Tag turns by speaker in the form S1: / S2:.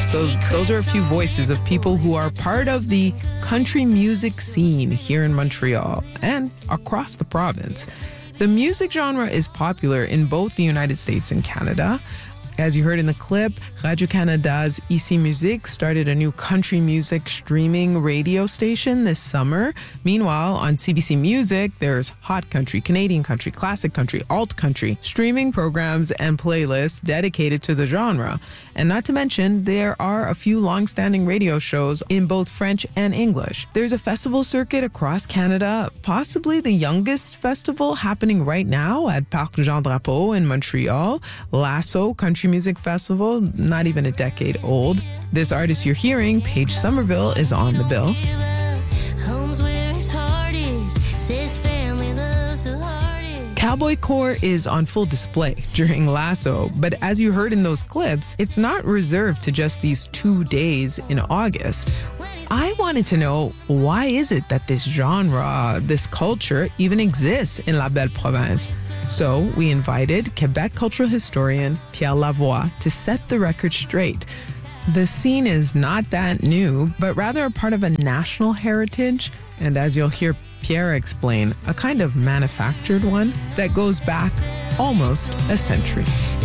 S1: So those are a few voices of people who are part of the country music scene here in Montreal and across the province. The music genre is popular in both the United States and Canada. As you heard in the clip, Radio-Canada's Ici Musique started a new country music streaming radio station this summer. Meanwhile, on CBC Music, there's hot country, Canadian country, classic country, alt country, streaming programs and playlists dedicated to the genre. And not to mention, there are a few long-standing radio shows in both French and English. There's a festival circuit across Canada, possibly the youngest festival happening right now at Parc Jean Drapeau in Montreal. Lasso Country Music Festival, not even a decade old. This artist you're hearing, Paige Somerville, is on the bill. Cowboy Core is on full display during Lasso, but as you heard in those clips, it's not reserved to just these 2 days in August. I wanted to know, why is it that this genre, this culture, even exists in La Belle Province? So we invited Quebec cultural historian Pierre Lavoie to set the record straight. The scene is not that new, but rather a part of a national heritage, and as you'll hear Pierre explain, a kind of manufactured one that goes back almost a century.